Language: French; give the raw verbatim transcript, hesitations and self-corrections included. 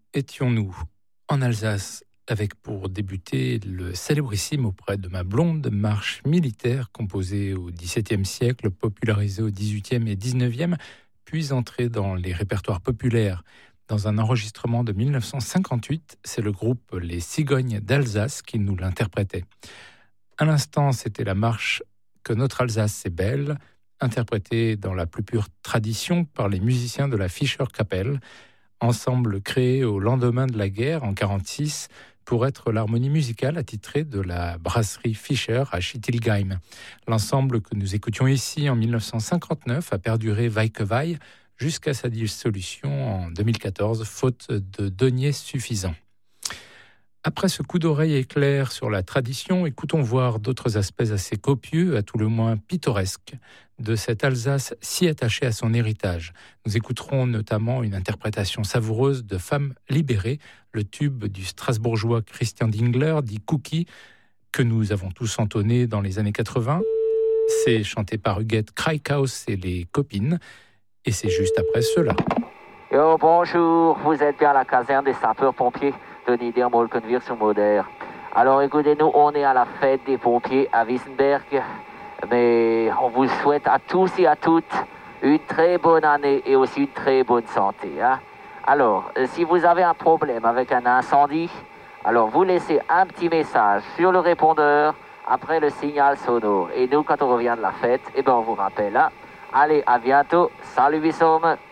étions-nous en Alsace avec pour débuter le célébrissime auprès de ma blonde marche militaire composée au dix-septième siècle, popularisée au dix-huitième et dix-neuvième, puis entrée dans les répertoires populaires. Dans un enregistrement de mille neuf cent cinquante-huit, c'est le groupe Les Cigognes d'Alsace qui nous l'interprétait. À l'instant, c'était la marche Que notre Alsace est belle, interprétée dans la plus pure tradition par les musiciens de la Fischer-Kapelle, ensemble créé au lendemain de la guerre en quarante-six pour être l'harmonie musicale attitrée de la brasserie Fischer à Schittilgheim. L'ensemble que nous écoutions ici en mille neuf cent cinquante-neuf a perduré vaille que vaille jusqu'à sa dissolution en deux mille quatorze, faute de deniers suffisants. Après ce coup d'oreille éclair sur la tradition, écoutons voir d'autres aspects assez copieux, à tout le moins pittoresques, de cette Alsace si attachée à son héritage. Nous écouterons notamment une interprétation savoureuse de Femmes libérées, le tube du Strasbourgeois Christian Dingler, dit Cookie, que nous avons tous entonné dans les années quatre-vingts. C'est chanté par Huguette Kraikhaus et les copines, et c'est juste après cela. Yo, bonjour, vous êtes bien à la caserne des sapeurs-pompiers de Niedermolkenwirth-sur-Moder. Alors écoutez-nous, on est à la fête des pompiers à Wissenberg, mais on vous souhaite à tous et à toutes une très bonne année et aussi une très bonne santé. Hein? Alors, si vous avez un problème avec un incendie, alors vous laissez un petit message sur le répondeur après le signal sonore. Et nous, quand on revient de la fête, eh ben on vous rappelle. Hein? Allez, à bientôt. Salut, Bissom.